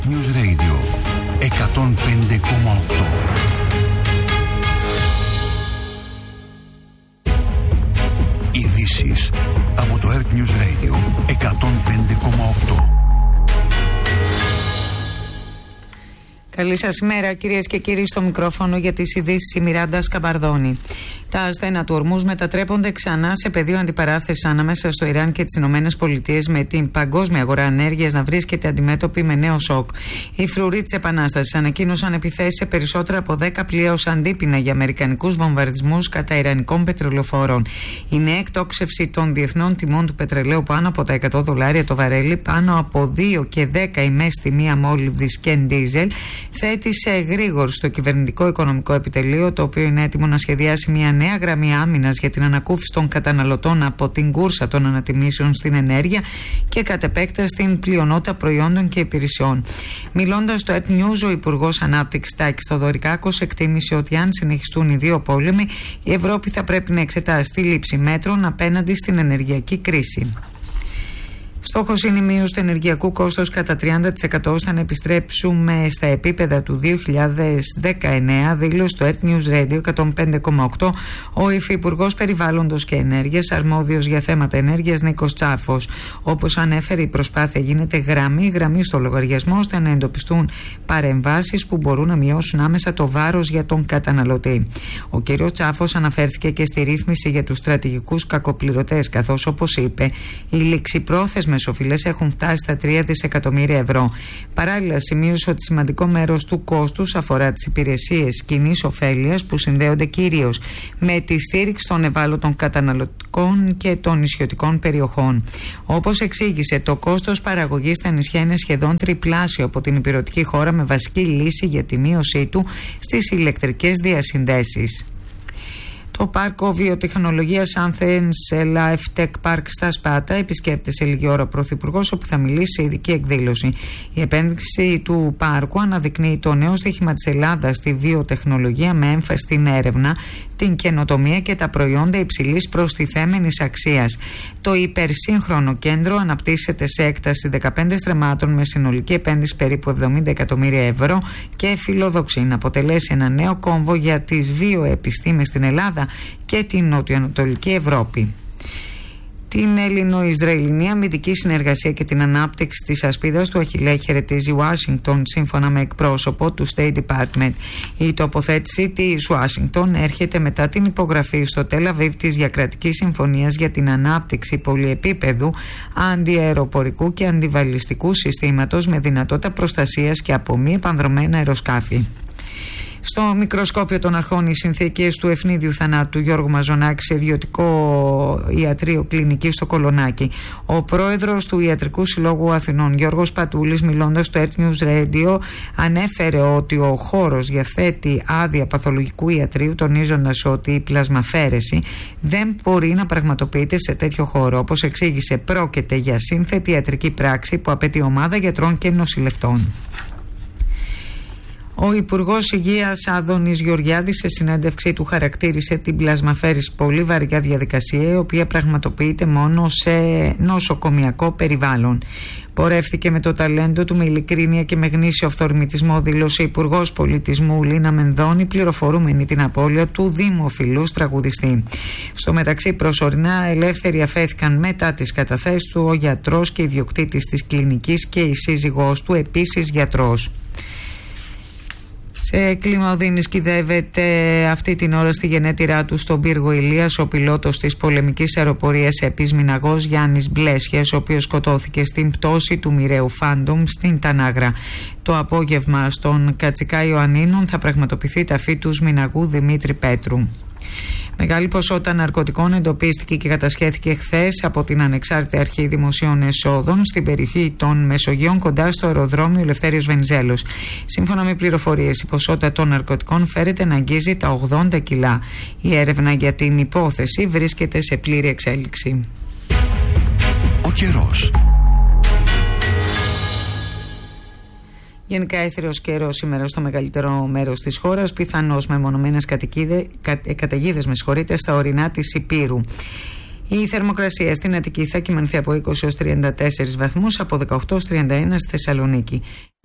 News Radio 105,8. Ειδήσεις από το Earth News Radio 105,8. Καλή σας ημέρα, κυρίες και κύριοι, στο μικρόφωνο για τις ειδήσεις η Μιράντα Σκαμπαρδόνη. Τα ασθένα του Ορμούζ μετατρέπονται ξανά σε πεδίο αντιπαράθεσης ανάμεσα στο Ιράν και τις ΗΠΑ, με την παγκόσμια αγορά ενέργειας να βρίσκεται αντιμέτωπη με νέο σοκ. Οι φρουροί της Επανάστασης ανακοίνωσαν επιθέσεις σε περισσότερα από 10 πλοία ως αντίπεινα για αμερικανικούς βομβαρδισμούς κατά ιρανικών πετρελαιοφόρων. Η νέα εκτόξευση των διεθνών τιμών του πετρελαίου πάνω από τα $100 το βαρέλι, πάνω από 2 και 10 η μέση τιμή αμόλυβδης και ντίζελ, θέτει σε εγρήγορση στο κυβερνητικό οικονομικό επιτελείο, το οποίο είναι έτοιμο να σχεδιάσει μια νέα γραμμή άμυνας για την ανακούφιση των καταναλωτών από την κούρσα των ανατιμήσεων στην ενέργεια και κατ' επέκταση στην πλειονότητα προϊόντων και υπηρεσιών. Μιλώντας στο Earth News, ο Υπουργός Ανάπτυξης Τάκης Θοδωρικάκος εκτίμησε ότι αν συνεχιστούν οι δύο πόλεμοι, η Ευρώπη θα πρέπει να εξετάσει τη λήψη μέτρων απέναντι στην ενεργειακή κρίση. Στόχος είναι η μείωση του ενεργειακού κόστος κατά 30% ώστε να επιστρέψουμε στα επίπεδα του 2019, δήλωσε το Earth News Radio 105,8 ο Υφυπουργός Περιβάλλοντος και Ενέργειας, αρμόδιος για θέματα ενέργειας, Νίκος Τσάφος. Όπως ανέφερε, η προσπάθεια γίνεται γραμμή στο λογαριασμό ώστε να εντοπιστούν παρεμβάσεις που μπορούν να μειώσουν άμεσα το βάρος για τον καταναλωτή. Ο κ. Τσάφος αναφέρθηκε και στη ρύθμιση για τους στρατηγικούς κακοπληρωτές, καθώς, όπως είπε, οι ληξιπρόθεσμες οφειλές έχουν φτάσει στα 3 δισεκατομμύρια ευρώ. Παράλληλα, σημείωσε ότι σημαντικό μέρος του κόστους αφορά τις υπηρεσίες κοινής ωφέλειας που συνδέονται κυρίως με τη στήριξη των ευάλωτων καταναλωτικών και των νησιωτικών περιοχών. Όπως εξήγησε, το κόστος παραγωγής στα νησιά είναι σχεδόν τριπλάσιο από την ηπειρωτική χώρα, με βασική λύση για τη μείωσή του στις ηλεκτρικές διασυνδέσεις. Το πάρκο βιοτεχνολογίας Athens Life Tech Park στα Σπάτα επισκέπτεται σε λίγη ώρα ο Πρωθυπουργός, όπου θα μιλήσει σε ειδική εκδήλωση. Η επένδυση του πάρκου αναδεικνύει το νέο στοίχημα της Ελλάδας στη βιοτεχνολογία, με έμφαση στην έρευνα, την καινοτομία και τα προϊόντα υψηλής προστιθέμενης αξίας. Το υπερσύγχρονο κέντρο αναπτύσσεται σε έκταση 15 στρεμμάτων με συνολική επένδυση περίπου 70 εκατομμύρια ευρώ και φιλοδοξεί να αποτελέσει ένα νέο κόμβο για τις βιοεπιστήμες στην Ελλάδα και την νοτιοανατολική Ευρώπη. Την Έλληνο-Ισραηλινή αμυντική συνεργασία και την ανάπτυξη της ασπίδας του Αχιλλέα χαιρετίζει η Ουάσιγκτον, σύμφωνα με εκπρόσωπο του State Department. Η τοποθέτηση της Ουάσιγκτον έρχεται μετά την υπογραφή στο Τελ Αβίβ της διακρατικής συμφωνίας για την ανάπτυξη πολυεπίπεδου αντιαεροπορικού και αντιβαλιστικού συστήματος με δυνατότητα προστασίας και από μη επανδρομένα αεροσκάφη. Στο μικροσκόπιο των αρχών, οι συνθήκες του ευνίδιου θανάτου του Γιώργου Μαζονάκη σε ιδιωτικό ιατρείο κλινική στο Κολονάκι. Ο πρόεδρος του Ιατρικού Συλλόγου Αθηνών, Γιώργος Πατούλης, μιλώντας στο Earth News Radio, ανέφερε ότι ο χώρος διαθέτει άδεια παθολογικού ιατρείου, τονίζοντας ότι η πλασμαφέρεση δεν μπορεί να πραγματοποιείται σε τέτοιο χώρο. Όπως εξήγησε, πρόκειται για σύνθετη ιατρική πράξη που απαιτεί ομάδα γιατρών και νοσηλευτών. Ο Υπουργός Υγείας Άδωνης Γεωργιάδης, σε συνέντευξή του, χαρακτήρισε την πλασμαφέρηση πολύ βαριά διαδικασία, η οποία πραγματοποιείται μόνο σε νοσοκομιακό περιβάλλον. Πορεύθηκε με το ταλέντο του, με ειλικρίνεια και με γνήσιο αυθορμητισμό, δήλωσε η Υπουργός Πολιτισμού Λίνα Μενδώνη, πληροφορούμενη την απώλεια του δημοφιλούς τραγουδιστή. Στο μεταξύ, προσωρινά ελεύθεροι αφέθηκαν μετά τις καταθέσεις του ο γιατρός και ιδιοκτήτης της κλινικής και η σύζυγός του, επίσης γιατρός. Σε κλίμα οδύνης κυδεύεται αυτή την ώρα στη γενέτειρά του στον πύργο Ηλίας ο πιλότος της πολεμικής αεροπορίας Επισμηναγός Γιάννης Μπλέσχιας, ο οποίος σκοτώθηκε στην πτώση του μοιραίου Φάντομ στην Τανάγρα. Το απόγευμα στον Κατσικά Ιωαννίνων θα πραγματοποιηθεί η ταφή του Σμηναγού Δημήτρη Πέτρου. Μεγάλη ποσότητα ναρκωτικών εντοπίστηκε και κατασχέθηκε χθες από την Ανεξάρτητη Αρχή Δημοσίων Εσόδων στην περιοχή των Μεσογείων, κοντά στο αεροδρόμιο Ελευθέριος Βενιζέλος. Σύμφωνα με πληροφορίες, η ποσότητα των ναρκωτικών φέρεται να αγγίζει τα 80 κιλά. Η έρευνα για την υπόθεση βρίσκεται σε πλήρη εξέλιξη. Ο καιρός. Γενικά έθριος καιρός σήμερα στο μεγαλύτερο μέρος της χώρας, πιθανώς με μονομένες καταιγίδες στα ορεινά της Ηπείρου. Η θερμοκρασία στην Αττική θα κυμανθεί από 20 έως 34 βαθμούς, από 18 έως 31 στη Θεσσαλονίκη.